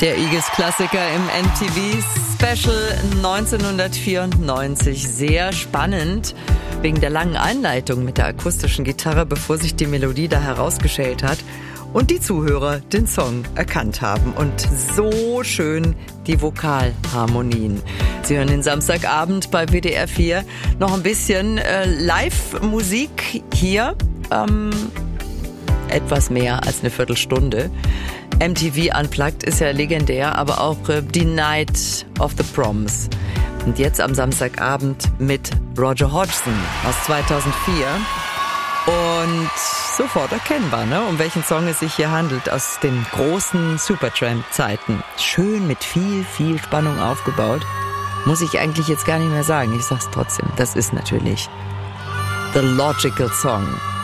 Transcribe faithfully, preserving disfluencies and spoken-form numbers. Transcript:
Der Eagles-Klassiker im M T V-Special neunzehnhundertvierundneunzig. Sehr spannend, wegen der langen Einleitung mit der akustischen Gitarre, bevor sich die Melodie da herausgeschält hat und die Zuhörer den Song erkannt haben. Und so schön die Vokalharmonien. Sie hören den Samstagabend bei W D R vier. Noch ein bisschen äh, Live-Musik hier. Ähm, etwas mehr als eine Viertelstunde. M T V Unplugged ist ja legendär, aber auch äh, die Night of the Proms. Und jetzt am Samstagabend mit Roger Hodgson aus zweitausendvier. Und sofort erkennbar, ne, um welchen Song es sich hier handelt, aus den großen Supertramp-Zeiten. Schön mit viel, viel Spannung aufgebaut. Muss ich eigentlich jetzt gar nicht mehr sagen, ich sag's trotzdem. Das ist natürlich The Logical Song.